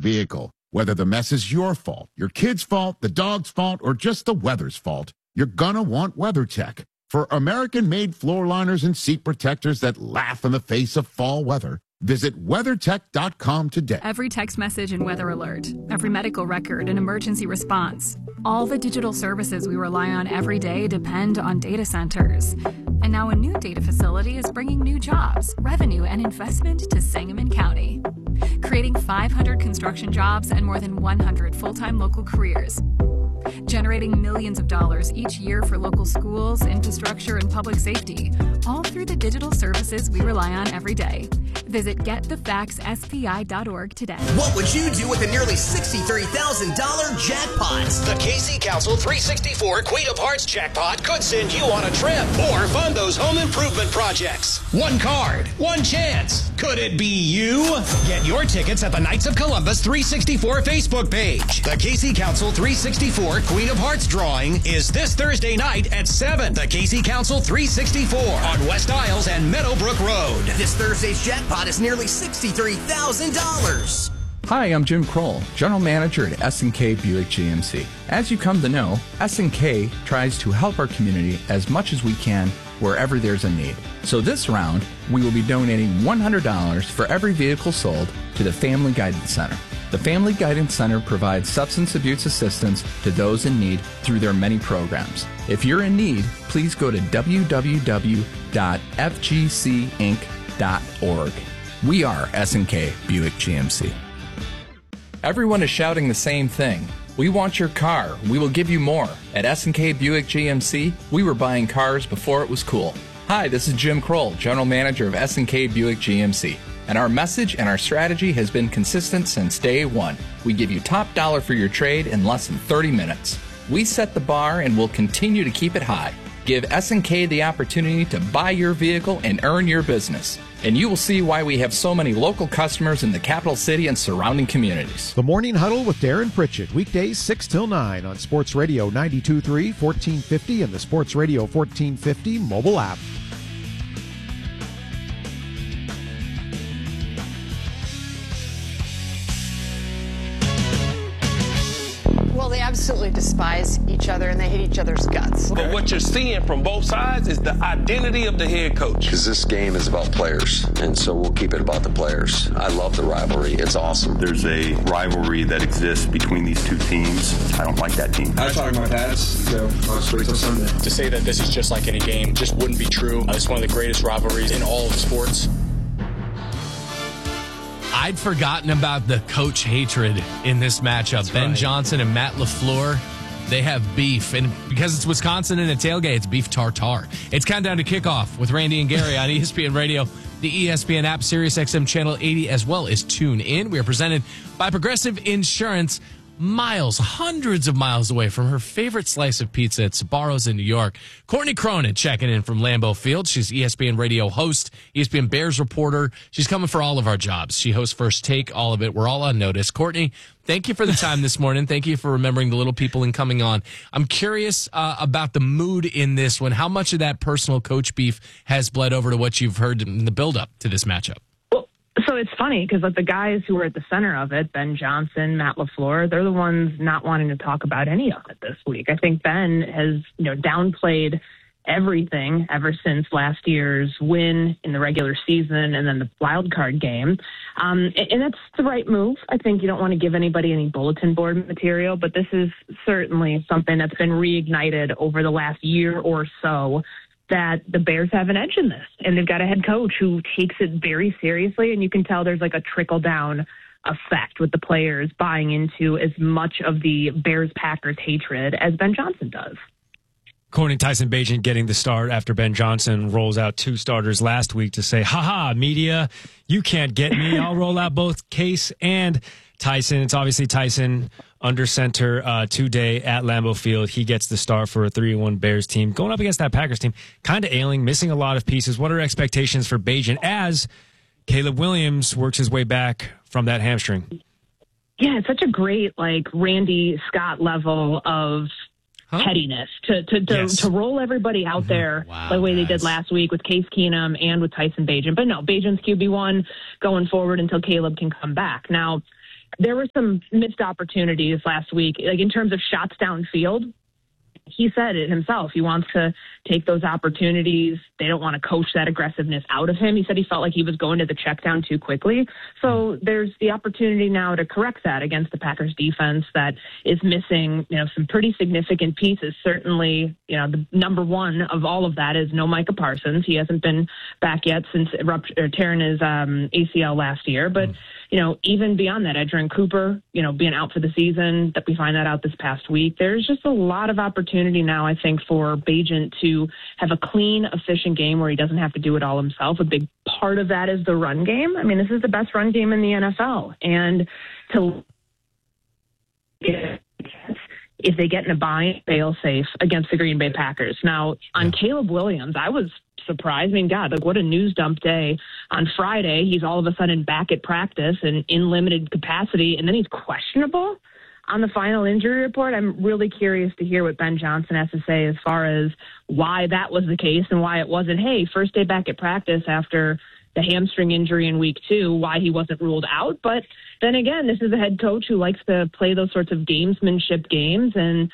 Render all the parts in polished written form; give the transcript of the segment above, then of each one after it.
vehicle. Whether the mess is your fault, your kid's fault, the dog's fault, or just the weather's fault, you're gonna want WeatherTech. For American-made floor liners and seat protectors that laugh in the face of fall weather, visit WeatherTech.com today. Every text message and weather alert, every medical record and emergency response. All the digital services we rely on every day depend on data centers. And now a new data facility is bringing new jobs, revenue, and investment to Sangamon County, creating 500 construction jobs and more than 100 full-time local careers, generating millions of dollars each year for local schools, infrastructure, and public safety, all through the digital services we rely on every day. Visit getthefaxspi.org today. What would you do with a nearly $63,000 jackpot? The KC Council 364 Queen of Hearts jackpot could send you on a trip or fund those home improvement projects. One card, one chance. Could it be you? Get your tickets at the Knights of Columbus 364 Facebook page. The KC Council 364 Queen of Hearts drawing is this Thursday night at 7. The KC Council 364 on West Isles and Meadowbrook Road. This Thursday's jackpot is nearly $63,000. Hi, I'm Jim Kroll, General Manager at S&K Buick GMC. As you come to know, S&K tries to help our community as much as we can wherever there's a need. So this round, we will be donating $100 for every vehicle sold to the Family Guidance Center. The Family Guidance Center provides substance abuse assistance to those in need through their many programs. If you're in need, please go to www.fgcinc.org. We are S&K Buick GMC. Everyone is shouting the same thing. We want your car. We will give you more. At S&K Buick GMC, we were buying cars before it was cool. Hi, this is Jim Kroll, General Manager of S&K Buick GMC. And our message and our strategy has been consistent since day one. We give you top dollar for your trade in less than 30 minutes. We set the bar and will continue to keep it high. Give S&K the opportunity to buy your vehicle and earn your business. And you will see why we have so many local customers in the capital city and surrounding communities. The Morning Huddle with Darren Pritchett, weekdays 6 till 9 on Sports Radio 92.3, 1450, and the Sports Radio 1450 mobile app. Well, they absolutely despise each other and they hate each other's guts. But what you're seeing from both sides is the identity of the head coach. Because this game is about players, and so we'll keep it about the players. I love the rivalry. It's awesome. There's a rivalry that exists between these two teams. I don't like that team. I talk my pads, let's wait till Sunday. To say that this is just like any game just wouldn't be true. It's one of the greatest rivalries in all of sports. I'd forgotten about the coach hatred in this matchup. That's Ben Johnson and Matt LaFleur, they have beef. And because it's Wisconsin and a tailgate, it's beef tartare. It's countdown to kickoff with Randy and Gary on ESPN Radio, the ESPN app, SiriusXM Channel 80, as well as Tune In. We are presented by Progressive Insurance. Miles, hundreds of miles away from her favorite slice of pizza at Sbarro's in New York. Courtney Cronin checking in from Lambeau Field. She's ESPN radio host, ESPN Bears reporter. She's coming for all of our jobs. She hosts First Take, all of it. We're all on notice. Courtney, thank you for the time this morning. Thank you for remembering the little people and coming on. I'm curious about the mood in this one. How much of that personal coach beef has bled over to what you've heard in the buildup to this matchup? So it's funny because the guys who were at the center of it, Ben Johnson, Matt LaFleur, they're the ones not wanting to talk about any of it this week. I think Ben has, downplayed everything ever since last year's win in the regular season and then the wild card game. And that's the right move. I think you don't want to give anybody any bulletin board material, but this is certainly something that's been reignited over the last year or so, that the Bears have an edge in this, and they've got a head coach who takes it very seriously, and you can tell there's like a trickle-down effect with the players buying into as much of the Bears-Packers hatred as Ben Johnson does. Courtney, Tyson Bagent getting the start after Ben Johnson rolls out two starters last week to say, ha-ha, media, you can't get me. I'll roll out both Case and Tyson. It's obviously Tyson under center today at Lambeau Field. He gets the start for a 3-1 Bears team. Going up against that Packers team, kind of ailing, missing a lot of pieces. What are expectations for Bagent as Caleb Williams works his way back from that hamstring? Yeah, it's such a great, Randy Scott level of pettiness to roll everybody out there the way they did last week with Case Keenum and with Tyson Bagent. But no, Bagent's QB1 going forward until Caleb can come back. Now, there were some missed opportunities last week, like in terms of shots downfield. He said it himself. He wants to take those opportunities. They don't want to coach that aggressiveness out of him. He said he felt like he was going to the check down too quickly. So there's the opportunity now to correct that against the Packers defense that is missing, some pretty significant pieces. Certainly, the number one of all of that is no Micah Parsons. He hasn't been back yet since tearing his ACL last year. But, even beyond that, Edgerrin Cooper, being out for the season, that we find that out this past week. There's just a lot of opportunity now, I think, for Bagent to have a clean, efficient game where he doesn't have to do it all himself. A big part of that is the run game. I mean, this is the best run game in the NFL. And if they get in a bind, fail safe against the Green Bay Packers. Now, on Caleb Williams, I was surprised. I mean, God, what a news dump day. On Friday, he's all of a sudden back at practice and in limited capacity, and then he's questionable on the final injury report. I'm really curious to hear what Ben Johnson has to say as far as why that was the case and why it wasn't, hey, first day back at practice after the hamstring injury in week 2, why he wasn't ruled out. But then again, this is a head coach who likes to play those sorts of gamesmanship games, and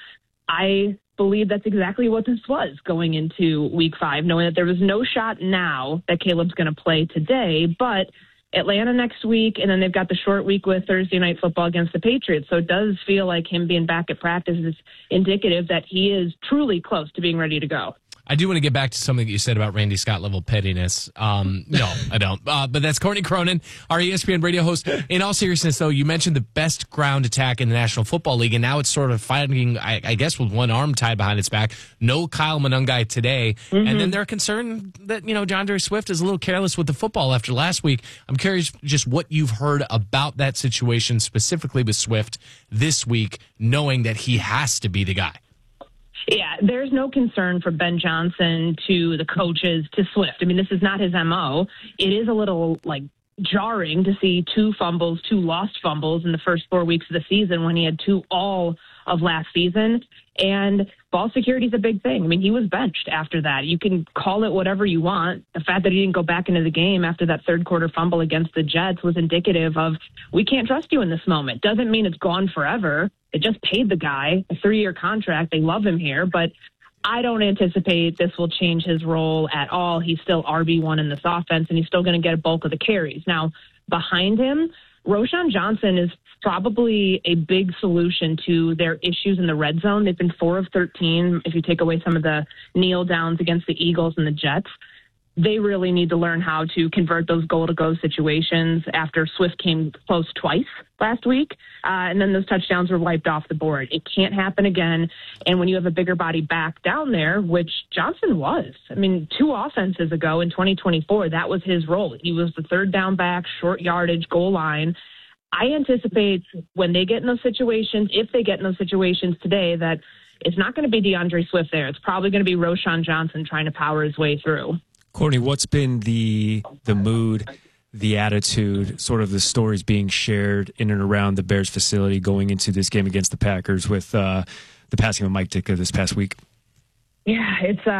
I believe that's exactly what this was going into week 5, knowing that there was no shot now that Caleb's going to play today, but Atlanta next week, and then they've got the short week with Thursday Night Football against the Patriots. So it does feel like him being back at practice is indicative that he is truly close to being ready to go. I do want to get back to something that you said about Randy Scott level pettiness. No, I don't. But that's Courtney Cronin, our ESPN radio host. In all seriousness, though, you mentioned the best ground attack in the National Football League, and now it's sort of fighting, I guess, with one arm tied behind its back. No Kyle Monangai today. Mm-hmm. And then they're concerned that, DeAndre Swift is a little careless with the football after last week. I'm curious just what you've heard about that situation, specifically with Swift this week, knowing that he has to be the guy. Yeah, there's no concern for Ben Johnson to the coaches to Swift. I mean, this is not his MO. It is a little, jarring to see 2 lost fumbles in the first 4 weeks of the season when he had 2 all of last season. And ball security is a big thing. I mean, he was benched after that. You can call it whatever you want. The fact that he didn't go back into the game after that third quarter fumble against the Jets was indicative of, we can't trust you in this moment. Doesn't mean it's gone forever. They just paid the guy a 3-year contract. They love him here, but I don't anticipate this will change his role at all. He's still RB1 in this offense, and he's still going to get a bulk of the carries. Now, behind him, Roschon Johnson is probably a big solution to their issues in the red zone. They've been 4 of 13 if you take away some of the kneel downs against the Eagles and the Jets. They really need to learn how to convert those goal-to-go situations after Swift came close twice last week, and then those touchdowns were wiped off the board. It can't happen again, and when you have a bigger body back down there, which Johnson was. I mean, 2 offenses ago in 2024, that was his role. He was the third down back, short yardage, goal line. I anticipate when they get in those situations, if they get in those situations today, that it's not going to be DeAndre Swift there. It's probably going to be Roschon Johnson trying to power his way through. Courtney, what's been the mood, the attitude, sort of the stories being shared in and around the Bears facility going into this game against the Packers with the passing of Mike Ditka this past week? Yeah,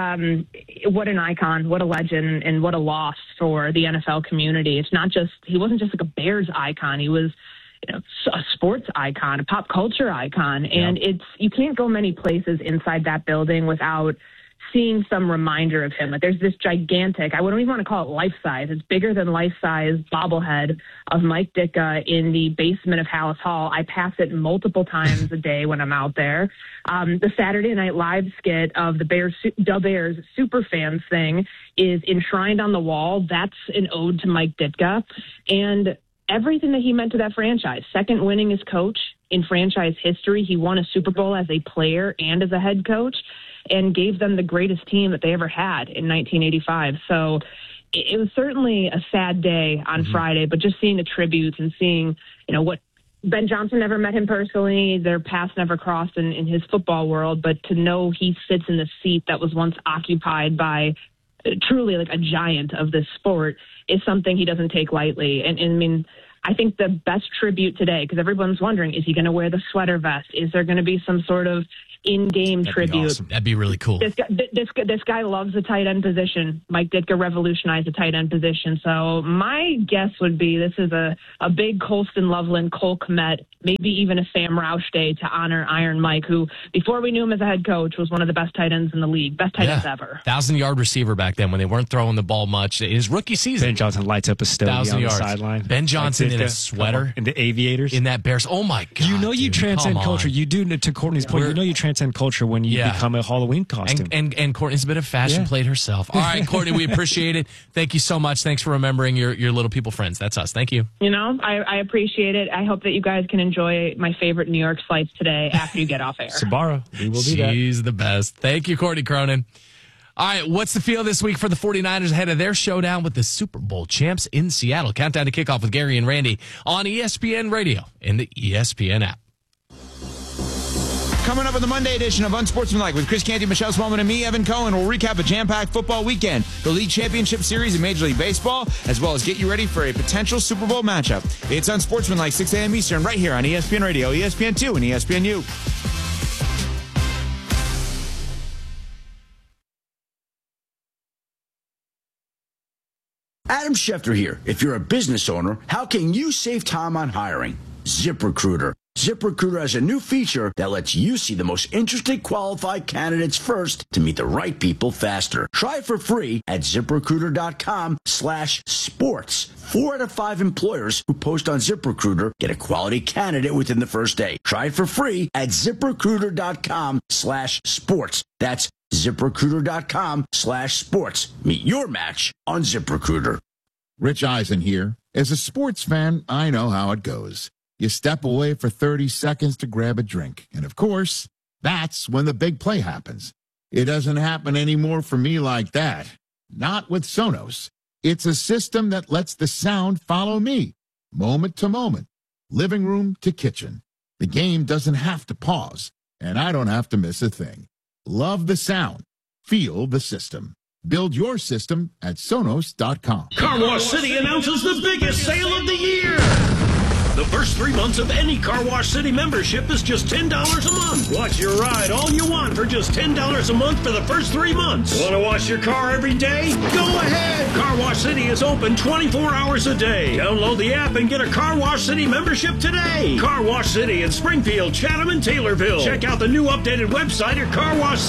it's what an icon, what a legend, and what a loss for the NFL community. It's not just, he wasn't just like a Bears icon. He was a sports icon, a pop culture icon. And you can't go many places inside that building without seeing some reminder of him. Like, there's this gigantic, I wouldn't even want to call it life-size, it's bigger than life-size bobblehead of Mike Ditka in the basement of Hallis Hall. I pass it multiple times a day when I'm out there. The Saturday Night Live skit of the Bears super fans thing is enshrined on the wall. That's an ode to Mike Ditka. And everything that he meant to that franchise, second winningest coach in franchise history. He won a Super Bowl as a player and as a head coach, and gave them the greatest team that they ever had in 1985. So it was certainly a sad day on Friday, but just seeing the tributes and seeing, what Ben Johnson never met him personally, their paths never crossed in his football world, but to know he sits in the seat that was once occupied by truly like a giant of this sport is something he doesn't take lightly. And I mean, I think the best tribute today, because everyone's wondering, is he going to wear the sweater vest? Is there going to be some sort of in-game tribute. Awesome. That'd be really cool. This guy loves the tight end position. Mike Ditka revolutionized the tight end position. So my guess would be this is a big Colston Loveland, Cole Kmet, maybe even a Sam Roush day to honor Iron Mike, who, before we knew him as a head coach, was one of the best tight ends in the league. Best tight ends ever. 1,000-yard receiver back then when they weren't throwing the ball much. His rookie season. Ben Johnson lights up a stogie on the sideline. Ben Johnson in a sweater. In the aviators. In that Bears. Oh, my God. You know you transcend culture. You do, to Courtney's point, you know you transcend culture when you become a Halloween costume. And Courtney's a bit of fashion plate herself. All right, Courtney, we appreciate it. Thank you so much. Thanks for remembering your little people friends. That's us. Thank you. You know, I appreciate it. I hope that you guys can enjoy my favorite New York slice today after you get off air. Sabara, we will do that. She's the best. Thank you, Courtney Cronin. All right, what's the feel this week for the 49ers ahead of their showdown with the Super Bowl champs in Seattle? Countdown to kickoff with Gary and Randy on ESPN Radio and the ESPN app. Coming up in the Monday edition of Unsportsmanlike with Chris Canty, Michelle Swellman, and me, Evan Cohen, we'll recap a jam-packed football weekend, the League Championship Series in Major League Baseball, as well as get you ready for a potential Super Bowl matchup. It's Unsportsmanlike, 6 a.m. Eastern, right here on ESPN Radio, ESPN2, and ESPNU. Adam Schefter here. If you're a business owner, how can you save time on hiring? ZipRecruiter. ZipRecruiter has a new feature that lets you see the most interesting qualified candidates first to meet the right people faster. Try it for free at ZipRecruiter.com/sports. 4 out of 5 employers who post on ZipRecruiter get a quality candidate within the first day. Try it for free at ZipRecruiter.com/sports. That's ZipRecruiter.com/sports. Meet your match on ZipRecruiter. Rich Eisen here. As a sports fan, I know how it goes. You step away for 30 seconds to grab a drink. And of course, that's when the big play happens. It doesn't happen anymore for me like that. Not with Sonos. It's a system that lets the sound follow me, moment to moment, living room to kitchen. The game doesn't have to pause, and I don't have to miss a thing. Love the sound. Feel the system. Build your system at Sonos.com. Car Wash City announces the biggest sale of the year. The first 3 months of any Car Wash City membership is just $10 a month. Watch your ride all you want for just $10 a month for the first 3 months. Want to wash your car every day? Go ahead. Car Wash City is open 24 hours a day. Download the app and get a Car Wash City membership today. Car Wash City in Springfield, Chatham, and Taylorville. Check out the new updated website at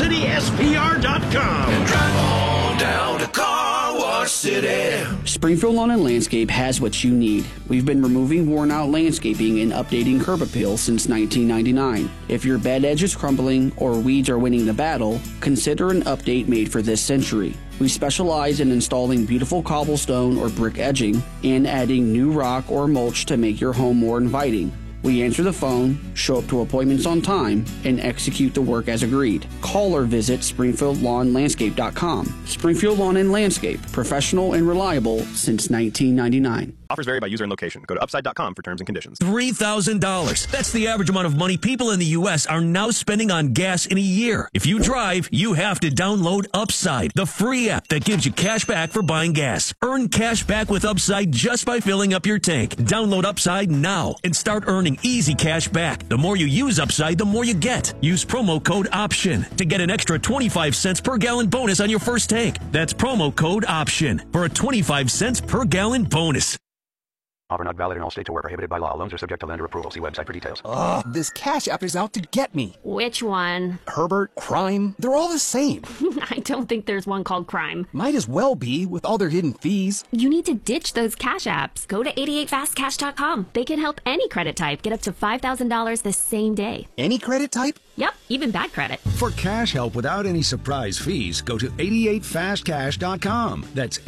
carwashcityspr.com. And drive on down to Car Wash City. Springfield Lawn and Landscape has what you need. We've been removing worn-out landscaping and updating curb appeal since 1999. If your bed edge is crumbling or weeds are winning the battle, consider an update made for this century. We specialize in installing beautiful cobblestone or brick edging and adding new rock or mulch to make your home more inviting. We answer the phone, show up to appointments on time, and execute the work as agreed. Call or visit SpringfieldLawnLandscape.com. Springfield Lawn and Landscape, professional and reliable since 1999. Offers vary by user and location. Go to upside.com for terms and conditions. $3,000. That's the average amount of money people in the U.S. are now spending on gas in a year. If you drive, you have to download Upside, the free app that gives you cash back for buying gas. Earn cash back with Upside just by filling up your tank. Download Upside now and start earning easy cash back. The more you use Upside, the more you get. Use promo code OPTION to get an extra 25 cents per gallon bonus on your first tank. That's promo code OPTION for a 25 cents per gallon bonus. Offer not valid in all states or where prohibited by law. Loans are subject to lender approval. See website for details. Ugh, this Cash App is out to get me. Which one? Herbert, Crime, they're all the same. I don't think there's one called Crime. Might as well be, with all their hidden fees. You need to ditch those Cash Apps. Go to 88fastcash.com. They can help any credit type get up to $5,000 the same day. Any credit type? Yep, even bad credit. For cash help without any surprise fees, go to 88fastcash.com. That's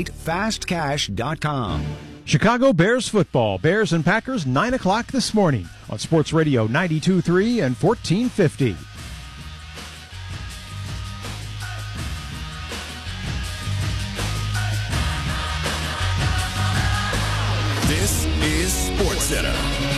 88fastcash.com. Chicago Bears football. Bears and Packers, 9 o'clock this morning on Sports Radio 92.3 and 1450. This is SportsCenter.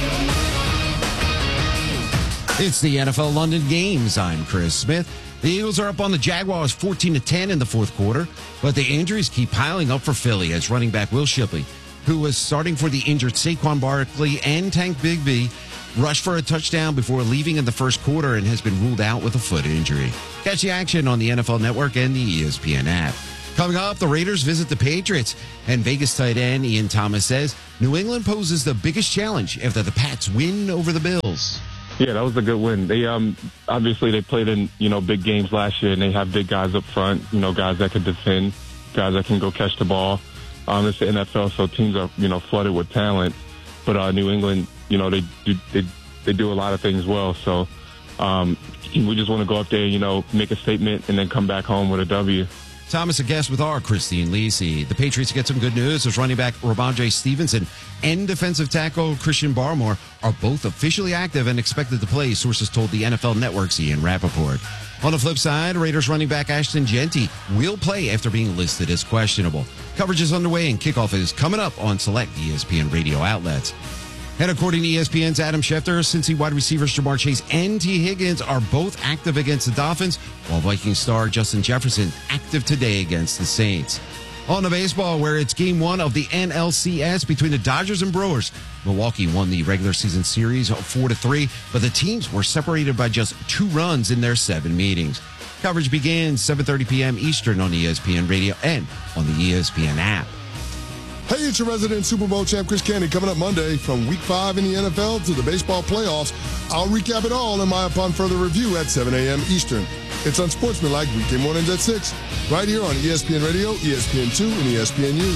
It's the NFL London Games. I'm Chris Smith. The Eagles are up on the Jaguars 14-10 in the fourth quarter, but the injuries keep piling up for Philly as running back Will Shipley, who was starting for the injured Saquon Barkley and Tank Bigsby, rushed for a touchdown before leaving in the first quarter and has been ruled out with a foot injury. Catch the action on the NFL Network and the ESPN app. Coming up, the Raiders visit the Patriots, and Vegas tight end Ian Thomas says New England poses the biggest challenge after the Pats win over the Bills. Yeah, that was a good win. They obviously they played in big games last year, and they have big guys up front. Guys that can defend, guys that can go catch the ball. It's the NFL, so teams are flooded with talent. But New England, they do a lot of things well. So we just want to go up there, make a statement, and then come back home with a W. Thomas, a guest with our Christine Lisi. The Patriots get some good news as running back Ramondre Stevenson and defensive tackle Christian Barmore are both officially active and expected to play, sources told the NFL Network's Ian Rappaport. On the flip side, Raiders running back Ashton Jeanty will play after being listed as questionable. Coverage is underway and kickoff is coming up on select ESPN radio outlets. And according to ESPN's Adam Schefter, Cincy wide receivers Jamar Chase and T. Higgins are both active against the Dolphins, while Viking star Justin Jefferson active today against the Saints. On the baseball, where it's game 1 of the NLCS between the Dodgers and Brewers. Milwaukee won the regular season series 4-3, but the teams were separated by just 2 runs in their 7 meetings. Coverage begins 7:30 p.m. Eastern on ESPN Radio and on the ESPN app. Hey, it's your resident Super Bowl champ, Chris Candy, coming up Monday from Week 5 in the NFL to the baseball playoffs. I'll recap it all in my Upon Further review at 7 a.m. Eastern. It's Unsportsmanlike weekday mornings at 6, right here on ESPN Radio, ESPN2, and ESPNU.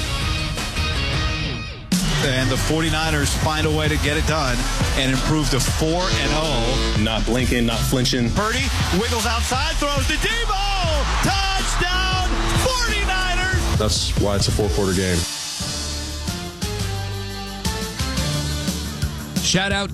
And the 49ers find a way to get it done and improve to 4-0. Not blinking, not flinching. Purdy wiggles outside, throws to Debo. Touchdown, 49ers. That's why it's a 4-quarter game. Shout out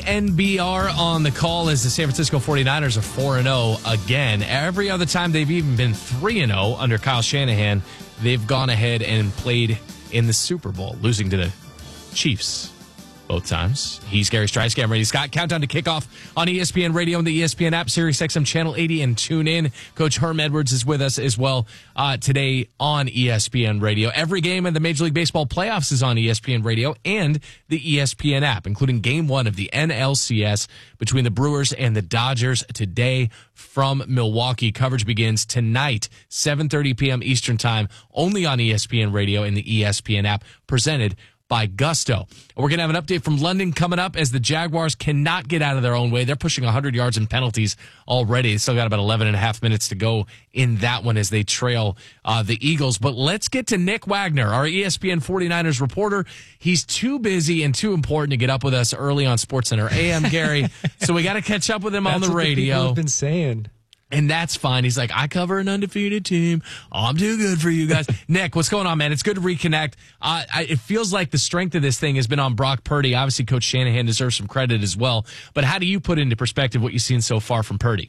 KNBR on the call as the San Francisco 49ers are 4-0 again. Every other time they've even been 3-0 under Kyle Shanahan, they've gone ahead and played in the Super Bowl, losing to the Chiefs both times. He's Gary Streisky. I'm Randy Scott. Countdown to kickoff on ESPN Radio and the ESPN app, Sirius XM Channel 80, and tune in. Coach Herm Edwards is with us as well today on ESPN Radio. Every game in the Major League Baseball playoffs is on ESPN Radio and the ESPN app, including Game 1 of the NLCS between the Brewers and the Dodgers today from Milwaukee. Coverage begins tonight, 7:30 p.m. Eastern Time, only on ESPN Radio and the ESPN app, presented by Gusto. We're going to have an update from London coming up as the Jaguars cannot get out of their own way. They're pushing 100 yards in penalties already. They still got about 11 and a half minutes to go in that one as they trail the Eagles. But let's get to Nick Wagner, our ESPN 49ers reporter. He's too busy and too important to get up with us early on SportsCenter AM, Gary. So we got to catch up with him on the radio. People have been saying. And that's fine. He's like, I cover an undefeated team. I'm too good for you guys. Nick, what's going on, man? It's good to reconnect. It feels like the strength of this thing has been on Brock Purdy. Obviously, Coach Shanahan deserves some credit as well. But how do you put into perspective what you've seen so far from Purdy?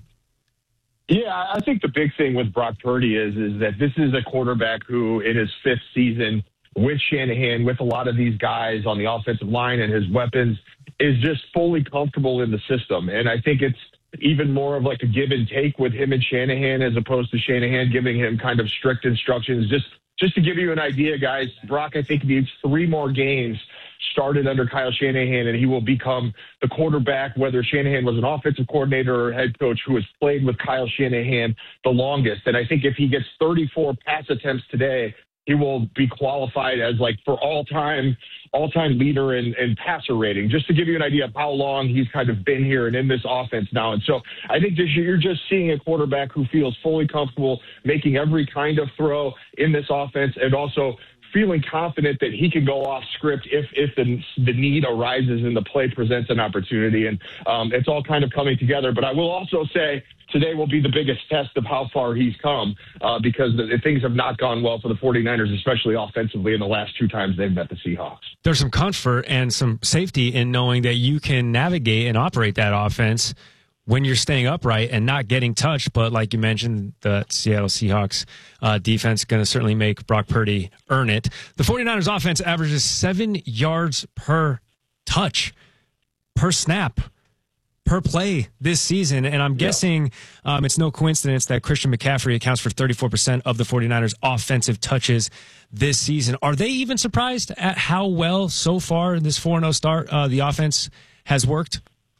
Yeah, I think the big thing with Brock Purdy is that this is a quarterback who, in his 5th season with Shanahan, with a lot of these guys on the offensive line and his weapons, is just fully comfortable in the system. And I think it's even more of like a give and take with him and Shanahan, as opposed to Shanahan giving him kind of strict instructions. Just to give you an idea, guys, Brock, I think, needs 3 more games started under Kyle Shanahan, and he will become the quarterback, whether Shanahan was an offensive coordinator or head coach, who has played with Kyle Shanahan the longest. And I think if he gets 34 pass attempts today, he will be qualified as, like, for all-time leader in passer rating, just to give you an idea of how long he's kind of been here and in this offense now. And so I think this year you're just seeing a quarterback who feels fully comfortable making every kind of throw in this offense, and also feeling confident that he can go off script if the need arises and the play presents an opportunity. And it's all kind of coming together. But I will also say today will be the biggest test of how far he's come, because things have not gone well for the 49ers, especially offensively, in the last 2 times they've met the Seahawks. There's some comfort and some safety in knowing that you can navigate and operate that offense when you're staying upright and not getting touched. But like you mentioned, the Seattle Seahawks defense going to certainly make Brock Purdy earn it. The 49ers offense averages 7 yards per touch, per snap, per play this season. And I'm guessing it's no coincidence that Christian McCaffrey accounts for 34% of the 49ers offensive touches this season. Are they even surprised at how well so far in this 4-0 start the offense has worked?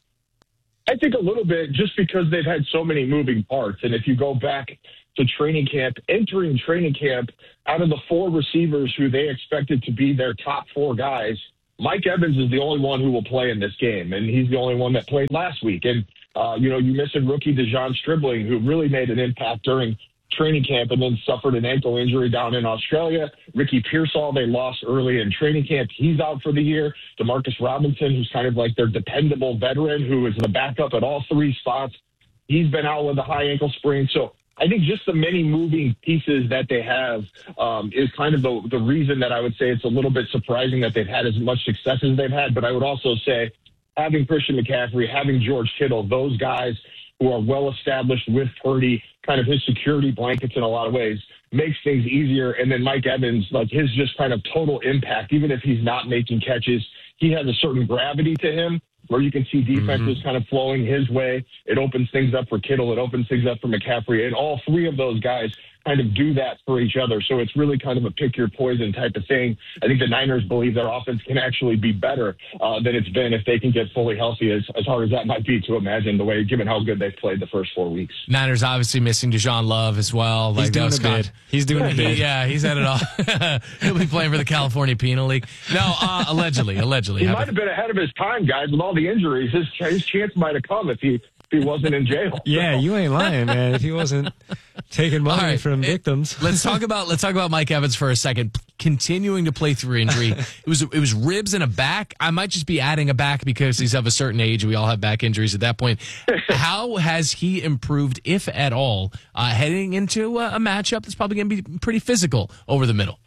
I think a little bit just because they've had so many moving parts. And if you go back to training camp, entering training camp, out of the 4 receivers who they expected to be their top 4 guys, Mike Evans is the only one who will play in this game. And he's the only one that played last week. And, you missing rookie Dejon Stribling, who really made an impact during training camp and then suffered an ankle injury down in Australia. Ricky Pearsall, they lost early in training camp. He's out for the year. Demarcus Robinson, who's kind of like their dependable veteran, who is the backup at all 3 spots. He's been out with a high ankle sprain. So I think just the many moving pieces that they have is kind of the reason that I would say it's a little bit surprising that they've had as much success as they've had. But I would also say having Christian McCaffrey, having George Kittle, those guys who are well established with Purdy, kind of his security blankets in a lot of ways, makes things easier. And then Mike Evans, like his just kind of total impact, even if he's not making catches, he has a certain gravity to him where you can see defenses kind of flowing his way. It opens things up for Kittle. It opens things up for McCaffrey. And all 3 of those guys kind of do that for each other. So it's really kind of a pick your poison type of thing. I think the Niners believe their offense can actually be better than it's been if they can get fully healthy, as hard as that might be to imagine, the way, given how good they've played the first 4 weeks. Niners obviously missing Deshaun Love as well. He's doing a bid. He's doing a bid. Yeah, he's had it all. He'll be playing for the California Penal League. No, allegedly. He might have been ahead of his time, guys, with all the injuries. His chance might have come if he wasn't in jail. Yeah, you ain't lying, man. If he wasn't taking money from victims. Let's talk about Mike Evans for a second. Continuing to play through injury. It was ribs and a back. I might just be adding a back because he's of a certain age. We all have back injuries at that point. How has he improved, if at all, heading into a matchup that's probably going to be pretty physical over the middle?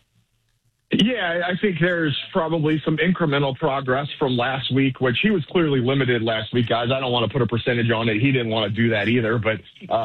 Yeah, I think there's probably some incremental progress from last week, which he was clearly limited last week, guys. I don't want to put a percentage on it. He didn't want to do that either, but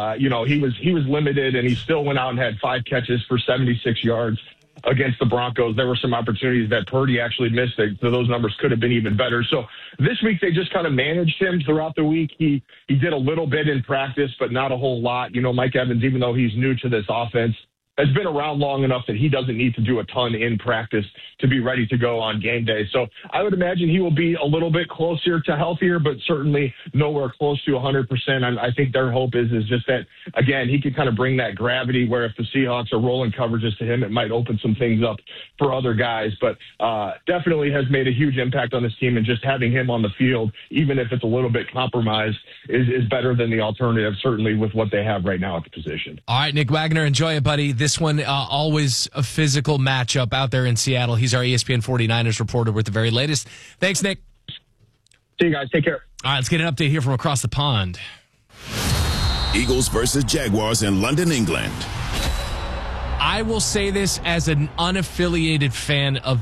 he was limited, and he still went out and had 5 catches for 76 yards against the Broncos. There were some opportunities that Purdy actually missed, so those numbers could have been even better. So this week they just kind of managed him throughout the week. He did a little bit in practice, but not a whole lot. Mike Evans, even though he's new to this offense, has been around long enough that he doesn't need to do a ton in practice to be ready to go on game day. So I would imagine he will be a little bit closer to healthier, but certainly nowhere close to 100%. And I think their hope is just that, again, he can kind of bring that gravity where if the Seahawks are rolling coverages to him, it might open some things up for other guys. But definitely has made a huge impact on this team, and just having him on the field, even if it's a little bit compromised, is better than the alternative, certainly with what they have right now at the position. All right, Nick Wagner, enjoy it, buddy. This one, always a physical matchup out there in Seattle. He's our ESPN 49ers reporter with the very latest. Thanks, Nick. See you guys. Take care. All right, let's get an update here from across the pond. Eagles versus Jaguars in London, England. I will say this as an unaffiliated fan of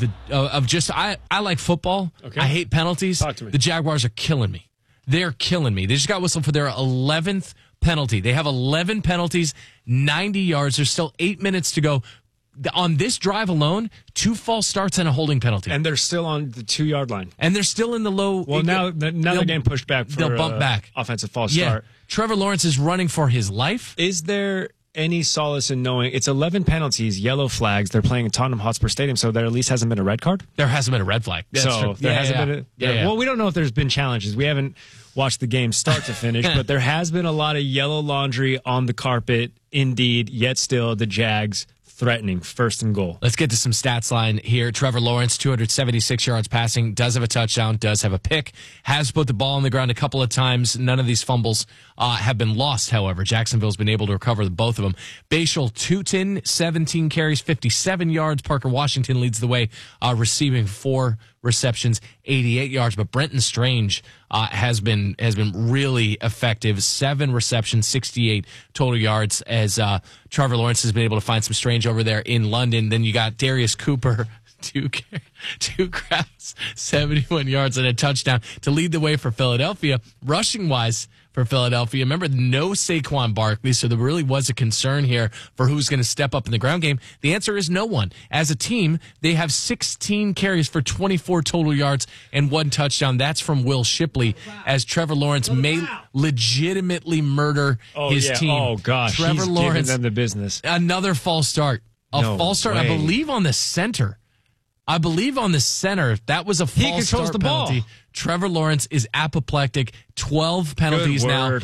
I like football. Okay. I hate penalties. Talk to me. The Jaguars are killing me. They're killing me. They just got whistled for their 11th penalty. They have 11 penalties, 90 yards. There's still 8 minutes to go. On this drive alone, 2 false starts and a holding penalty. And they're still on the 2-yard line. And they're still in the low. Well, now they're getting pushed back for they'll bump back. Offensive false start. Trevor Lawrence is running for his life. Is there any solace in knowing it's 11 penalties, yellow flags? They're playing at Tottenham Hotspur Stadium, so there at least hasn't been a red card? There hasn't been a red flag. That's true. There hasn't been Well, we don't know if there's been challenges. We haven't watched the game start to finish, but there has been a lot of yellow laundry on the carpet, indeed, yet still the Jags threatening 1st and goal. Let's get to some stats line here. Trevor Lawrence, 276 yards passing, does have a touchdown, does have a pick, has put the ball on the ground a couple of times. None of these fumbles have been lost, however. Jacksonville's been able to recover both of them. Bashal Tutin, 17 carries, 57 yards. Parker Washington leads the way, receiving 4 receptions, 88 yards. But Brenton Strange has been really effective. 7 receptions, 68 total yards, as Trevor Lawrence has been able to find some Strange over there in London. Then you got Darius Cooper, two grabs, 71 yards and a touchdown to lead the way for Philadelphia. Rushing wise for Philadelphia, remember, no Saquon Barkley, so there really was a concern here for who's going to step up in the ground game. The answer is no one. As a team, they have 16 carries for 24 total yards and 1 touchdown. That's from Will Shipley, as Trevor Lawrence may legitimately murder his team. Oh, gosh. Trevor Lawrence, giving them the business. Another false start. A false start, I believe, on the center. I believe on the center, that was a false start the penalty. ball. Trevor Lawrence is apoplectic. 12 penalties now,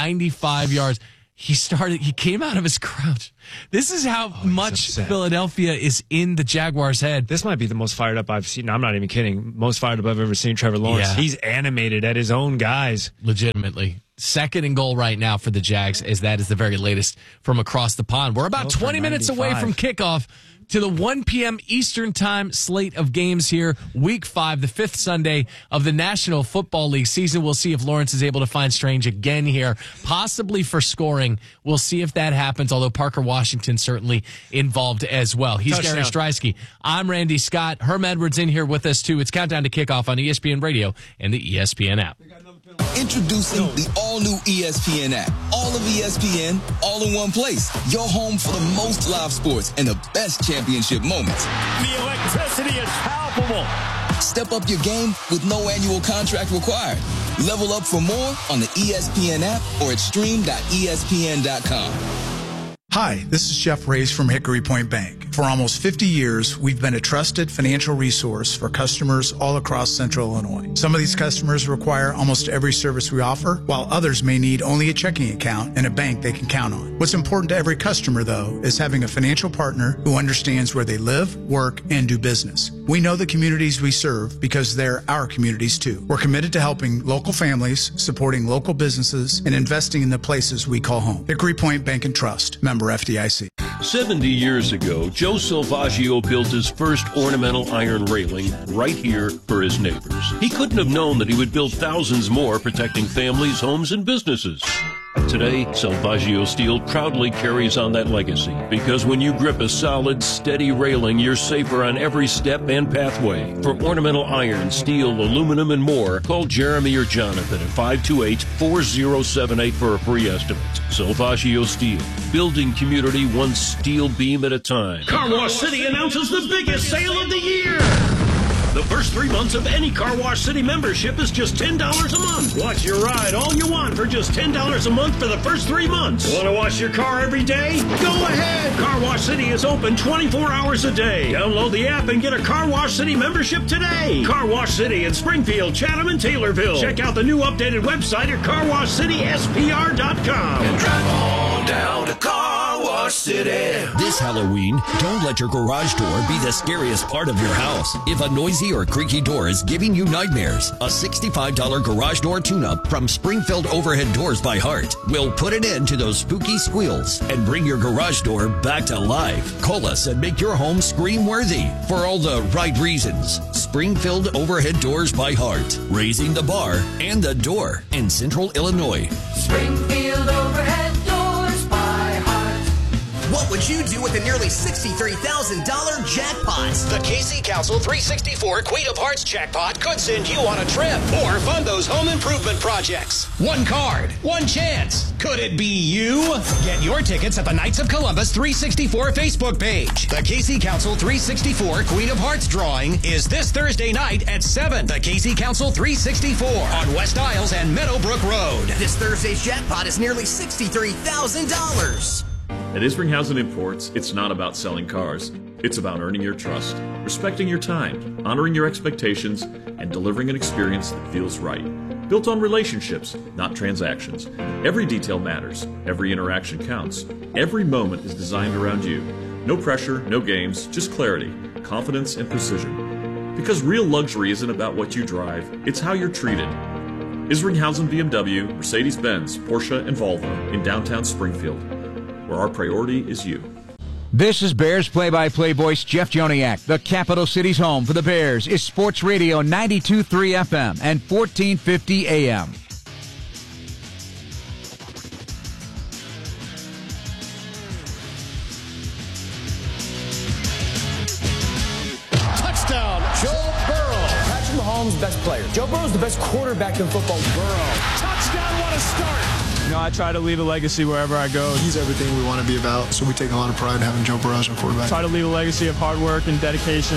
95 yards. He came out of his crouch. This is how much Philadelphia is in the Jaguars' head. This might be the most fired up I've seen. I'm not even kidding. Most fired up I've ever seen Trevor Lawrence. Yeah. He's animated at his own guys. Legitimately. 2nd and goal right now for the Jags, as that is the very latest from across the pond. We're about 20 minutes away from kickoff to the 1 p.m. Eastern time slate of games here. Week 5, the 5th Sunday of the National Football League season. We'll see if Lawrence is able to find Strange again here, possibly for scoring. We'll see if that happens, although Parker Washington certainly involved as well. He's Touchdown. Gary Streisky. I'm Randy Scott. Herm Edwards in here with us, too. It's Countdown to Kickoff on ESPN Radio and the ESPN app. Introducing the all-new ESPN app. All of ESPN, all in one place. Your home for the most live sports and the best championship moments. The electricity is palpable. Step up your game with no annual contract required. Level up for more on the ESPN app or at stream.espn.com. Hi, this is Jeff Reyes from Hickory Point Bank. For almost 50 years, we've been a trusted financial resource for customers all across Central Illinois. Some of these customers require almost every service we offer, while others may need only a checking account and a bank they can count on. What's important to every customer, though, is having a financial partner who understands where they live, work, and do business. We know the communities we serve because they're our communities, too. We're committed to helping local families, supporting local businesses, and investing in the places we call home. Hickory Point Bank and Trust, member FDIC. 70 years ago, Joe Salvaggio built his first ornamental iron railing right here for his neighbors. He couldn't have known that he would build thousands more protecting families, homes, and businesses. Today, Salvaggio Steel proudly carries on that legacy because when you grip a solid, steady railing, you're safer on every step and pathway. For ornamental iron, steel, aluminum, and more, call Jeremy or Jonathan at 528-4078 for a free estimate. Salvaggio Steel, building community one steel beam at a time. Car Wash City announces the biggest sale of the year. The first 3 months of any Car Wash City membership is just $10 a month. Watch your ride all you want for just $10 a month for the first 3 months. Want to wash your car every day? Go ahead. Car Wash City is open 24 hours a day. Download the app and get a Car Wash City membership today. Car Wash City in Springfield, Chatham, and Taylorville. Check out the new updated website at carwashcityspr.com. And drive on down to Car Wash City. This Halloween, don't let your garage door be the scariest part of your house. If a noisy or creaky door is giving you nightmares, a $65 garage door tune-up from Springfield Overhead Doors by Heart will put an end to those spooky squeals and bring your garage door back to life. Call us and make your home scream-worthy for all the right reasons. Springfield Overhead Doors by Heart, raising the bar and the door in Central Illinois. Springfield Overhead Doors by Heart. What would you do with the nearly $63,000 jackpot? The KC Council 364 Queen of Hearts jackpot could send you on a trip or fund those home improvement projects. One card, one chance. Could it be you? Get your tickets at the Knights of Columbus 364 Facebook page. The KC Council 364 Queen of Hearts drawing is this Thursday night at 7. The KC Council 364 on West Isles and Meadowbrook Road. This Thursday's jackpot is nearly $63,000. At Isringhausen Imports, it's not about selling cars. It's about earning your trust, respecting your time, honoring your expectations, and delivering an experience that feels right. Built on relationships, not transactions. Every detail matters. Every interaction counts. Every moment is designed around you. No pressure, no games, just clarity, confidence, and precision. Because real luxury isn't about what you drive, it's how you're treated. Isringhausen BMW, Mercedes-Benz, Porsche, and Volvo in downtown Springfield, where our priority is you. This is Bears play-by-play voice Jeff Joniak. The capital city's home for the Bears is Sports Radio 92.3 FM and 1450 AM. Touchdown, Joe Burrow. Patrick Mahomes, best player. Joe Burrow's the best quarterback in football. Burrow. Touchdown, what a start. You know, I try to leave a legacy wherever I go. He's everything we want to be about, so we take a lot of pride in having Joe Burrow as our quarterback. Try to leave a legacy of hard work and dedication.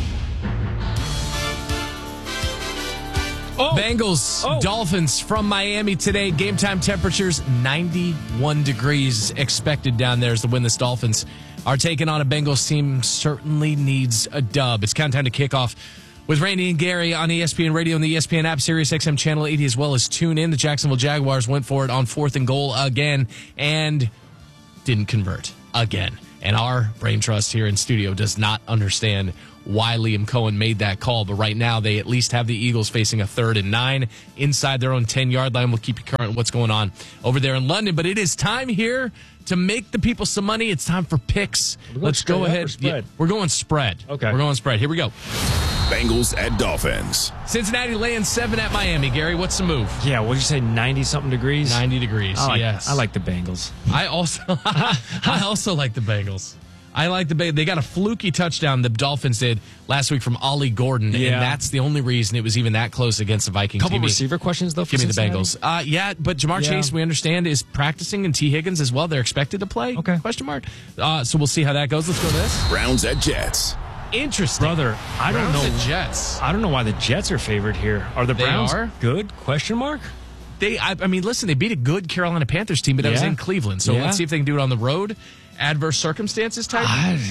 Bengals, Dolphins from Miami today. Game time temperatures 91 degrees expected down there as the Winless Dolphins are taking on a Bengals team certainly needs a dub. It's countdown to kickoff with Randy and Gary on ESPN Radio and the ESPN app, Sirius XM Channel 80, as well as tune in. The Jacksonville Jaguars went for it on 4th and goal again and didn't convert again. And our brain trust here in studio does not understand why Liam Cohen made that call. But right now, they at least have the Eagles facing a 3rd and 9 inside their own 10-yard line. We'll keep you current on what's going on over there in London. But it is time here to make the people some money. It's time for picks. Let's go ahead. Yeah, we're going spread. Okay. We're going spread. Here we go. Bengals at Dolphins. Cincinnati laying 7 at Miami. Gary, what's the move? Yeah, what did you say, 90-something degrees? 90 degrees, yes. I like the Bengals. I also like the Bengals. I like they got a fluky touchdown the Dolphins did last week from Ollie Gordon, and that's the only reason it was even that close against the Vikings. Couple receiver questions, though, for Give me Cincinnati? the Bengals. Yeah, but Jamar Chase, we understand, is practicing, and T. Higgins as well. They're expected to play, question mark. So we'll see how that goes. Let's go to this. Browns at Jets. Interesting. Brother, I don't know. The Jets. I don't know why the Jets are favored here. Are the Browns good? Question mark? I mean, listen, they beat a good Carolina Panthers team, but that was in Cleveland. So let's see if they can do it on the road. Adverse circumstances type?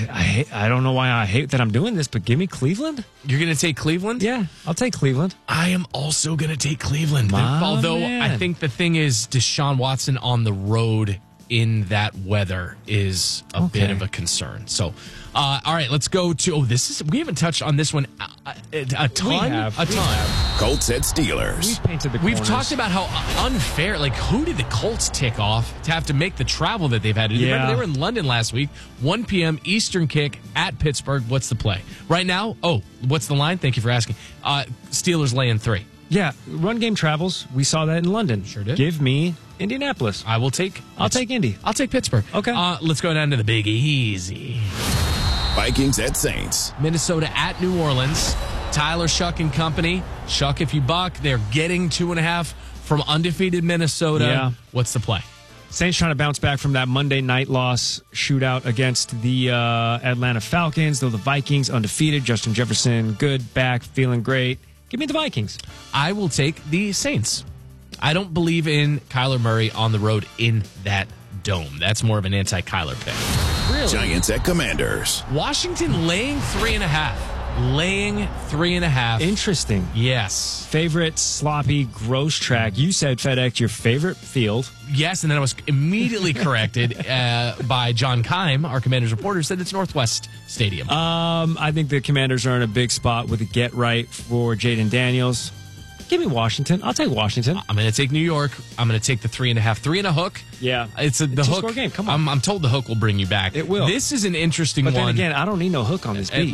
I don't know why I hate that I'm doing this, but give me Cleveland. You're going to take Cleveland? Yeah, I'll take Cleveland. I am also going to take Cleveland. Although I think the thing is Deshaun Watson on the road in that weather is a bit of a concern. So, all right, let's go to. We haven't touched on this one a ton. We have. Colts at Steelers. We've painted the We've corners. talked about how unfair. Like, who did the Colts tick off to have to make the travel that they've had to do? Remember, they were in London last week. 1 p.m. Eastern kick at Pittsburgh. What's the play right now? What's the line? Thank you for asking. Steelers laying 3. Yeah, run game travels. We saw that in London. Sure did. Give me Indianapolis. I'll take Indy. I'll take Pittsburgh. Okay. Let's go down to the Big Easy. Vikings at Saints. Minnesota at New Orleans. Tyler Shuck and company. Shuck if you buck. They're getting 2.5 from undefeated Minnesota. Yeah. What's the play? Saints trying to bounce back from that Monday night loss shootout against the Atlanta Falcons. Though the Vikings undefeated. Justin Jefferson good, back, feeling great. Give me the Vikings. I will take the Saints. I don't believe in Kyler Murray on the road in that dome. That's more of an anti-Kyler pick. Really? Giants at Commanders. Washington laying 3.5. Laying 3.5. Interesting. Yes. Favorite sloppy, gross track. You said FedEx, your favorite field. Yes, and then I was immediately corrected by John Keim, our Commanders reporter, said it's Northwest Stadium. I think the Commanders are in a big spot with a get right for Jaden Daniels. Give me Washington. I'll take Washington. I'm going to take New York. I'm going to take the 3.5. 3 and a hook. Yeah. It's the hook. Two-score game. Come on. I'm told the hook will bring you back. It will. This is an interesting but one. But then again, I don't need no hook on this beat.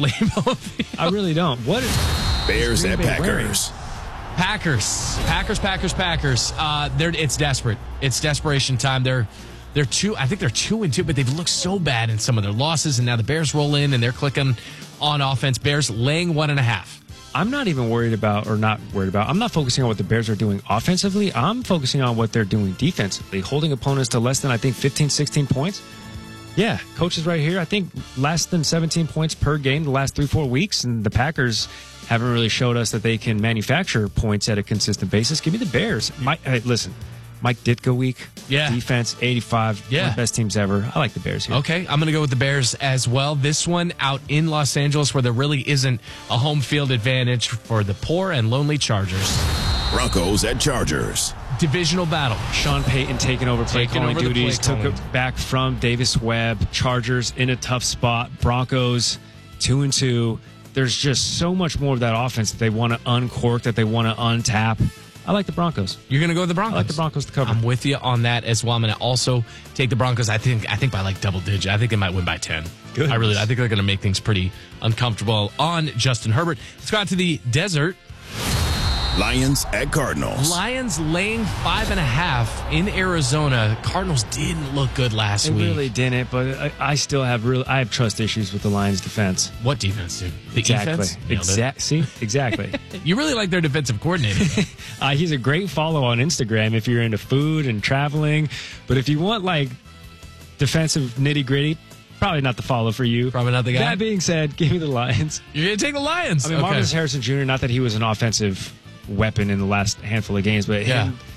I really don't. What is Bears at Packers. Packers. It's desperate. It's desperation time. I think they're 2-2, but they've looked so bad in some of their losses, and now the Bears roll in and they're clicking on offense. Bears laying 1.5. I'm not even I'm not focusing on what the Bears are doing offensively. I'm focusing on what they're doing defensively, holding opponents to less than, I think, 15, 16 points. Yeah, coach is right here. I think less than 17 points per game the last 3-4 weeks, and the Packers haven't really showed us that they can manufacture points at a consistent basis. Give me the Bears. Listen, Mike Ditka week. Yeah. Defense, 85. Yeah. One of the best teams ever. I like the Bears here. Okay, I'm going to go with the Bears as well. This one out in Los Angeles where there really isn't a home field advantage for the poor and lonely Chargers. Broncos at Chargers. Divisional battle. Sean Payton taking over play calling duties. Took it back from Davis Webb. Chargers in a tough spot. Broncos 2-2. There's just so much more of that offense that they want to uncork, that they want to untap. I like the Broncos. You're going to go with the Broncos? I like the Broncos to cover. I'm with you on that as well. I'm going to also take the Broncos. I think by like double digit. I think they might win by 10. Good. I think they're going to make things pretty uncomfortable on Justin Herbert. Let's go out to the desert. Lions at Cardinals. Lions laying 5.5 in Arizona. Cardinals didn't look good last week. They really didn't, but I still have I have trust issues with the Lions defense. What defense, dude? The defense? Exactly. You really like their defensive coordinator. He's a great follow on Instagram if you're into food and traveling. But if you want like defensive nitty gritty, probably not the follow for you. Probably not the guy. That being said, give me the Lions. You're going to take the Lions. I mean, Marcus Harrison Jr., not that he was an offensive weapon in the last handful of games, but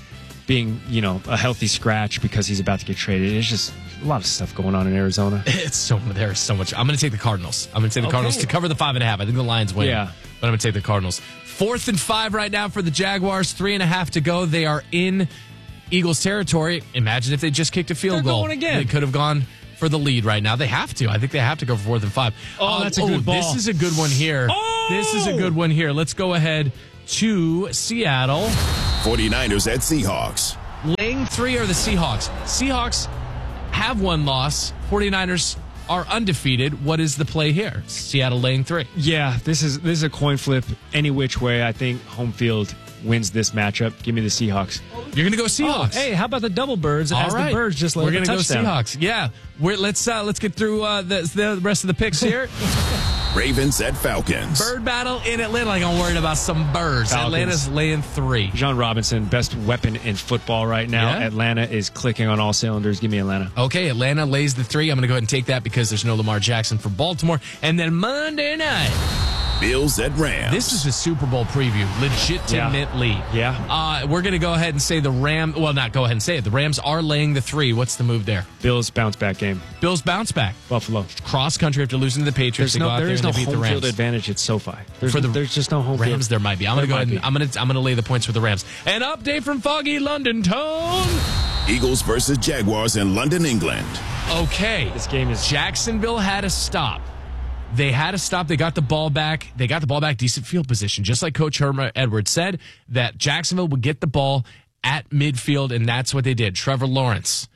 being, a healthy scratch because he's about to get traded. It's just a lot of stuff going on in Arizona. There's so much. I'm going to take the Cardinals. I'm going to take the Cardinals to cover the 5.5. I think the Lions win. Yeah. But I'm going to take the Cardinals. 4th and 5 right now for the Jaguars. 3.5 to go. They are in Eagles territory. Imagine if they just kicked a field goal. Going again. They could have gone for the lead right now. They have to. I think they have to go for 4th and 5. Oh, that's a good ball. This is a good one here. Oh! This is a good one here. Let's go ahead to Seattle. 49ers at Seahawks. Laying 3 are the Seahawks. Seahawks have one loss. 49ers are undefeated. What is the play here? Seattle laying 3. Yeah, this is a coin flip any which way. I think home field wins this matchup. Give me the Seahawks. You're going to go Seahawks. Oh, hey, how about the double birds? All As right. the birds just let We're going to go Seahawks. Yeah. Let's get through the rest of the picks here. Ravens at Falcons. Bird battle in Atlanta. Like I'm worried about some birds. Falcons. Atlanta's laying 3. John Robinson, best weapon in football right now. Yeah. Atlanta is clicking on all cylinders. Give me Atlanta. Okay, Atlanta lays the 3. I'm going to go ahead and take that because there's no Lamar Jackson for Baltimore. And then Monday night, Bills at Rams. this is a Super Bowl preview. Legitimately. Yeah. We're going to go ahead and say the Rams. Well, not go ahead and say it. The Rams are laying the 3. What's the move there? Bills bounce back game. Bills bounce back. Buffalo. Cross country after losing to the Patriots. There is no beat the home Rams. field advantage at SoFi. There's just no home Rams, field. there might be. I'm going to go ahead and I'm going to lay the points for the Rams. An update from foggy London Tone. Eagles versus Jaguars in London, England. Okay. This game is... Jacksonville had a stop. They had a stop. They got the ball back. They got the ball back, decent field position. Just like Coach Herman Edwards said, that Jacksonville would get the ball at midfield, and that's what they did. Trevor Lawrence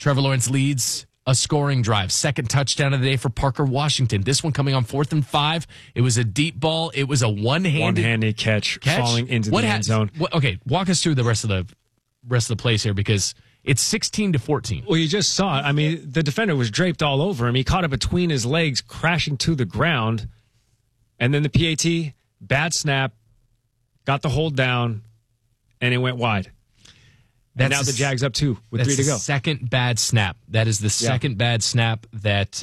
leads a scoring drive. Second touchdown of the day for Parker Washington. This one coming on 4th and 5. It was a deep ball. It was a one-handed catch falling into the end zone. Okay, walk us through the rest of the plays here because it's 16-14. Well, you just saw it. I mean, the defender was draped all over him. He caught it between his legs, crashing to the ground. And then the PAT, bad snap, got the hold down, and it went wide. And now the Jags up 2 with 3 to go. Second bad snap. That is the second bad snap that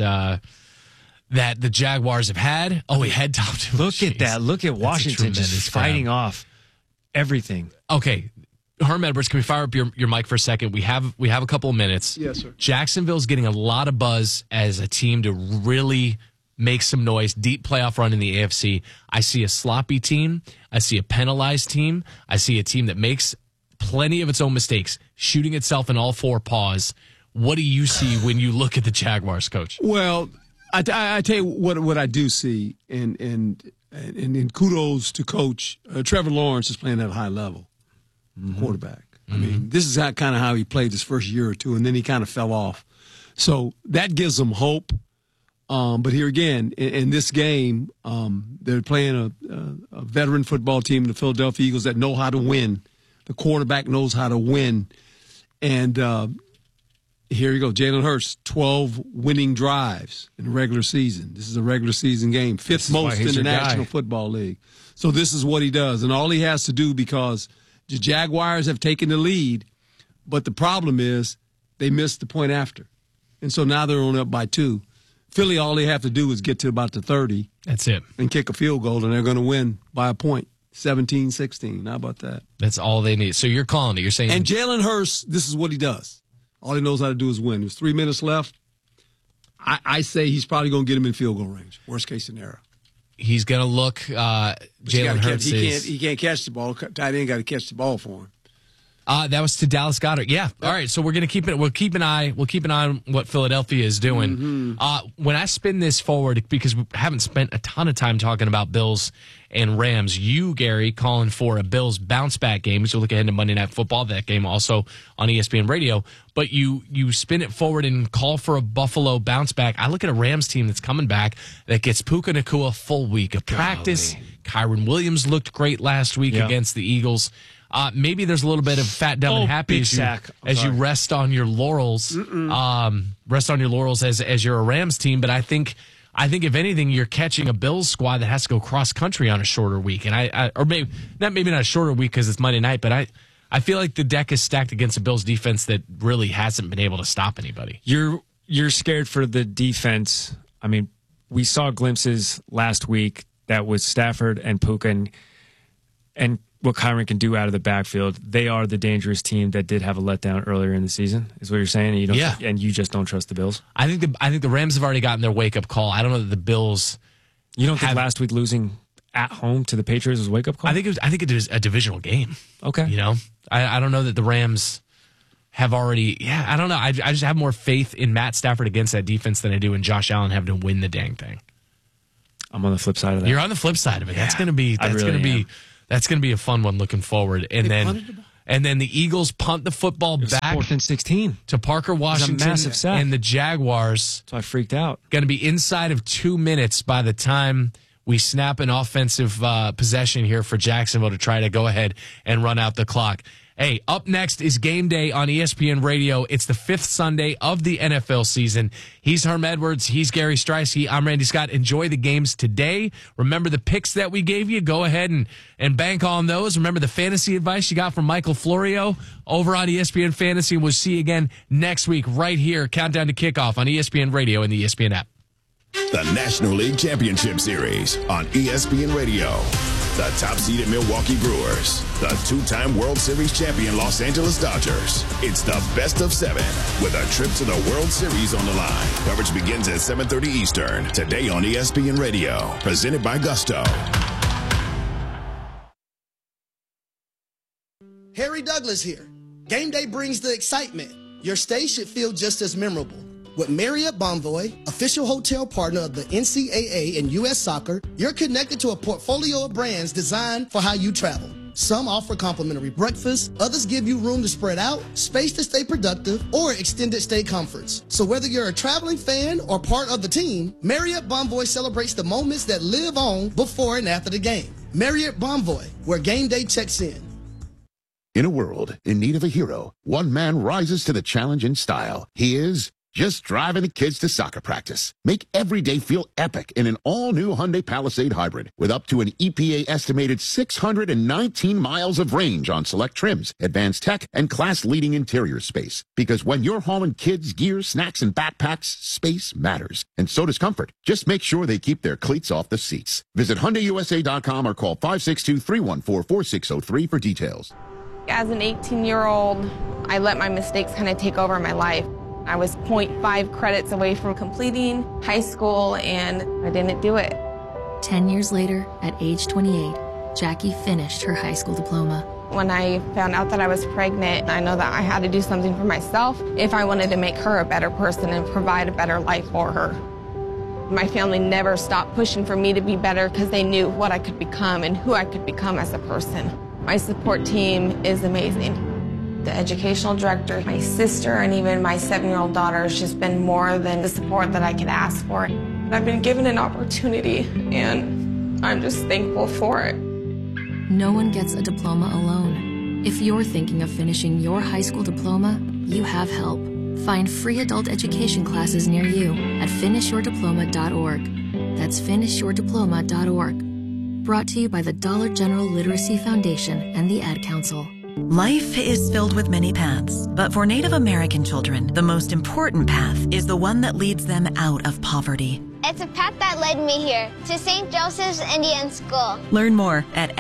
that the Jaguars have had. Oh, he head topped. Look at that. Look at Washington just fighting off everything. Okay. Herm Edwards, can we fire up your mic for a second? We have a couple of minutes. Yes, sir. Jacksonville's getting a lot of buzz as a team to really make some noise. Deep playoff run in the AFC. I see a sloppy team. I see a penalized team. I see a team that makes plenty of its own mistakes, shooting itself in all 4 paws. What do you see when you look at the Jaguars, Coach? Well, I tell you what I do see, and kudos to Coach Trevor Lawrence is playing at a high level, quarterback. I mean, this is kind of how he played his first year or two, and then he kind of fell off. So that gives them hope. But here again, in this game, they're playing a veteran football team, the Philadelphia Eagles, that know how to win. The quarterback knows how to win. And here you go. Jalen Hurts, 12 winning drives in the regular season. This is a regular season game. 5th most in the National Football League. So this is what he does. And all he has to do, because the Jaguars have taken the lead, but the problem is they missed the point after. And so now they're only up by 2. Philly, all they have to do is get to about the 30. That's it. And kick a field goal, and they're going to win by a point. 17-16. How about that? That's all they need. So you're calling it. You're saying. And Jalen Hurts, this is what he does. All he knows how to do is win. There's 3 minutes left. I say he's probably going to get him in field goal range. Worst case scenario. He's going to look. Jalen Hurts he can't catch the ball. Tight end got to catch the ball for him. That was to Dallas Goedert. Yeah. All right. So we're going to keep it. We'll keep an eye on what Philadelphia is doing. When I spin this forward, because we haven't spent a ton of time talking about Bills and Rams, you, Gary, calling for a Bills bounce back game. So look ahead to Monday Night Football. That game also on ESPN Radio. But you spin it forward and call for a Buffalo bounce back. I look at a Rams team that's coming back that gets Puka Nacua full week of practice. Kyron Williams looked great last week against the Eagles. Maybe there's a little bit of fat, dumb, and happy as you rest on your laurels. Rest on your laurels as you're a Rams team. But I think if anything, you're catching a Bills squad that has to go cross country on a shorter week, and maybe not a shorter week because it's Monday night. But I feel like the deck is stacked against a Bills defense that really hasn't been able to stop anybody. You're scared for the defense. I mean, we saw glimpses last week that was Stafford and Puka and what Kyren can do out of the backfield. They are the dangerous team that did have a letdown earlier in the season, is what you're saying? And you just don't trust the Bills? I think the Rams have already gotten their wake-up call. I don't know that the Bills... You don't think last week losing at home to the Patriots was a wake-up call? I think it was a divisional game. Okay. You know? I don't know that the Rams have already... Yeah, I don't know. I just have more faith in Matt Stafford against that defense than I do in Josh Allen having to win the dang thing. I'm on the flip side of that. You're on the flip side of it. Yeah, that's gonna be a fun one looking forward. And then the Eagles punt the football back 4th and 16 to Parker Washington, a massive sack. And the Jaguars. So I freaked out. Going to be inside of 2 minutes by the time we snap an offensive possession here for Jacksonville to try to go ahead and run out the clock. Hey, up next is Game Day on ESPN Radio. It's the 5th Sunday of the NFL season. He's Herm Edwards. He's Gary Streisky. I'm Randy Scott. Enjoy the games today. Remember the picks that we gave you? Go ahead and bank on those. Remember the fantasy advice you got from Michael Florio over on ESPN Fantasy. We'll see you again next week right here. Countdown to kickoff on ESPN Radio and the ESPN app. The National League Championship Series on ESPN Radio. The top-seeded Milwaukee Brewers. The 2-time World Series champion Los Angeles Dodgers. It's the best of 7 with a trip to the World Series on the line. Coverage begins at 7:30 Eastern. Today on ESPN Radio. Presented by Gusto. Harry Douglas here. Game day brings the excitement. Your stay should feel just as memorable. With Marriott Bonvoy, official hotel partner of the NCAA and U.S. Soccer, you're connected to a portfolio of brands designed for how you travel. Some offer complimentary breakfast, others give you room to spread out, space to stay productive, or extended stay comforts. So whether you're a traveling fan or part of the team, Marriott Bonvoy celebrates the moments that live on before and after the game. Marriott Bonvoy, where game day checks in. In a world in need of a hero, one man rises to the challenge in style. He is just driving the kids to soccer practice. Make every day feel epic in an all-new Hyundai Palisade Hybrid with up to an EPA-estimated 619 miles of range on select trims, advanced tech, and class-leading interior space. Because when you're hauling kids, gear, snacks, and backpacks, space matters. And so does comfort. Just make sure they keep their cleats off the seats. Visit HyundaiUSA.com or call 562-314-4603 for details. As an 18-year-old, I let my mistakes kind of take over my life. I was 0.5 credits away from completing high school, and I didn't do it. 10 years later, at age 28, Jackie finished her high school diploma. When I found out that I was pregnant, I know that I had to do something for myself if I wanted to make her a better person and provide a better life for her. My family never stopped pushing for me to be better because they knew what I could become and who I could become as a person. My support team is amazing. The educational director, my sister, and even my 7-year-old daughter has just been more than the support that I could ask for. I've been given an opportunity, and I'm just thankful for it. No one gets a diploma alone. If you're thinking of finishing your high school diploma, you have help. Find free adult education classes near you at finishyourdiploma.org. That's finishyourdiploma.org. Brought to you by the Dollar General Literacy Foundation and the Ad Council. Life is filled with many paths, but for Native American children, the most important path is the one that leads them out of poverty. It's a path that led me here to St. Joseph's Indian School. Learn more at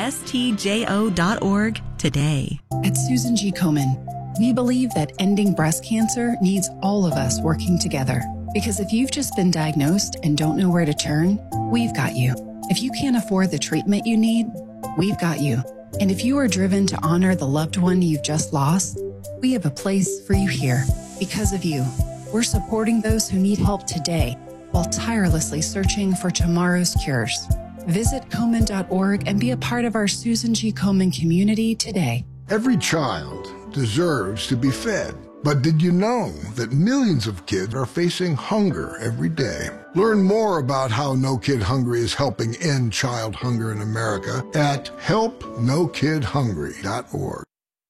stjo.org today. At Susan G. Komen, we believe that ending breast cancer needs all of us working together. Because if you've just been diagnosed and don't know where to turn, we've got you. If you can't afford the treatment you need, we've got you. And if you are driven to honor the loved one you've just lost, we have a place for you here. Because of you, we're supporting those who need help today while tirelessly searching for tomorrow's cures. Visit Komen.org and be a part of our Susan G. Komen community today. Every child deserves to be fed. But did you know that millions of kids are facing hunger every day? Learn more about how No Kid Hungry is helping end child hunger in America at helpnokidhungry.org.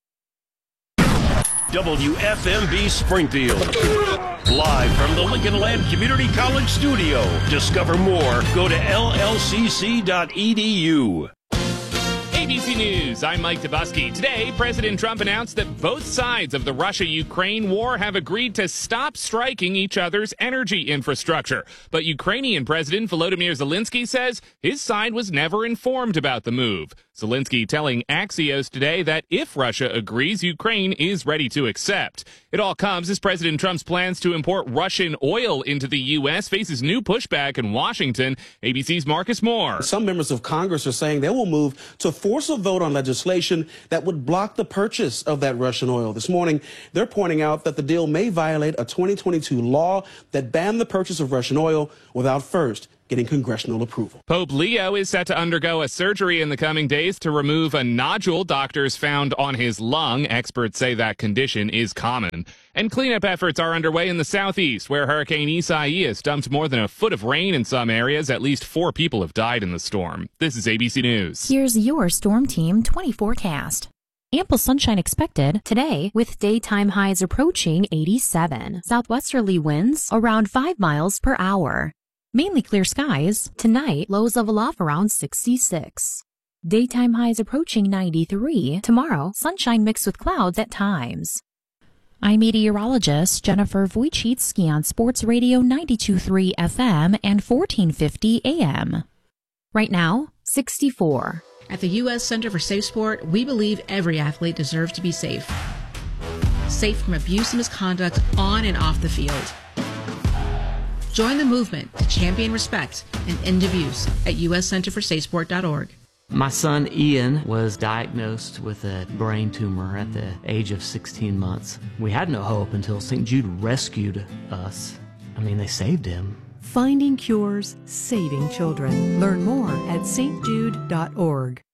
WFMB Springfield. Live from the Lincoln Land Community College studio. Discover more. Go to llcc.edu. ABC News, I'm Mike Dubusky. Today, President Trump announced that both sides of the Russia-Ukraine war have agreed to stop striking each other's energy infrastructure. But Ukrainian President Volodymyr Zelensky says his side was never informed about the move. Zelensky telling Axios today that if Russia agrees, Ukraine is ready to accept. It all comes as President Trump's plans to import Russian oil into the U.S. faces new pushback in Washington. ABC's Marcus Moore. Some members of Congress are saying they will move to force a vote on legislation that would block the purchase of that Russian oil. This morning, they're pointing out that the deal may violate a 2022 law that banned the purchase of Russian oil without first getting congressional approval. Pope Leo is set to undergo a surgery in the coming days to remove a nodule doctors found on his lung. Experts say that condition is common. And cleanup efforts are underway in the southeast, where Hurricane Isaias dumped more than a foot of rain in some areas. At least 4 people have died in the storm. This is ABC News. Here's your Storm Team 20 forecast. Ample sunshine expected today with daytime highs approaching 87. Southwesterly winds around 5 miles per hour. Mainly clear skies. Tonight, lows level off around 66. Daytime highs approaching 93. Tomorrow, sunshine mixed with clouds at times. I'm meteorologist Jennifer Wojcicki on Sports Radio 92.3 FM and 1450 AM. Right now, 64. At the U.S. Center for Safe Sport, we believe every athlete deserves to be safe. Safe from abuse and misconduct on and off the field. Join the movement to champion respect and end abuse at uscenterforsafesport.org. My son Ian was diagnosed with a brain tumor at the age of 16 months. We had no hope until St. Jude rescued us. I mean, they saved him. Finding cures, saving children. Learn more at stjude.org.